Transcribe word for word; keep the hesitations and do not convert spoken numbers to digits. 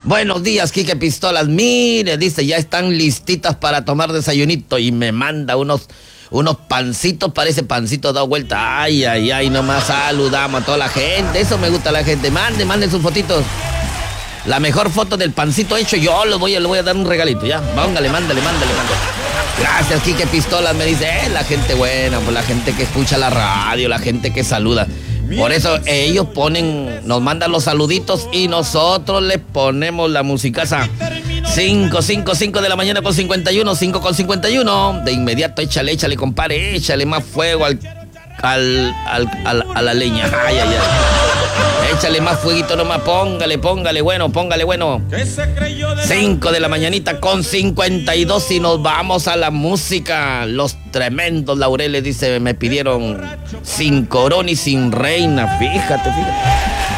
Buenos días, Quique Pistolas. Mire, dice, ya están listitas para tomar desayunito. Y me manda unos, unos pancitos, parece pancito dado vuelta. Ay, ay, ay, nomás saludamos a toda la gente. Eso me gusta a la gente. Mande, mande sus fotitos. La mejor foto del pancito hecho, yo le voy, le voy a dar un regalito, ¿ya? Póngale, mándale, mándale, mándale. Gracias, Quique Pistolas, me dice, eh, la gente buena, pues la gente que escucha la radio, la gente que saluda. Por eso ellos ponen, nos mandan los saluditos y nosotros les ponemos la musicaza. cinco, cinco, cinco de la mañana con cincuenta y uno, cinco con cincuenta y uno. De inmediato, échale, échale, compadre, échale más fuego al, al, al, al a la leña. Ay, ay, ay. Échale más fueguito nomás, póngale, póngale, bueno, póngale, bueno. cinco de la mañanita con cincuenta y dos y nos vamos a la música. Los tremendos Laureles, dice, me pidieron sin corona y sin reina. Fíjate, fíjate.